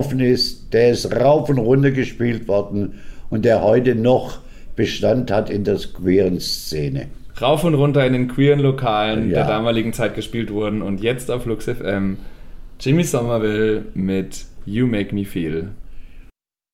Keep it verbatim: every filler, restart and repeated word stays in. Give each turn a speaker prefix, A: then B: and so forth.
A: gelaufen ist, der ist rauf und runter gespielt worden und der heute noch Bestand hat in der queeren Szene.
B: Rauf und runter in den queeren Lokalen
A: Ja.
B: der damaligen Zeit gespielt wurden und jetzt auf Flux F M Jimmy Somerville mit You Make Me Feel.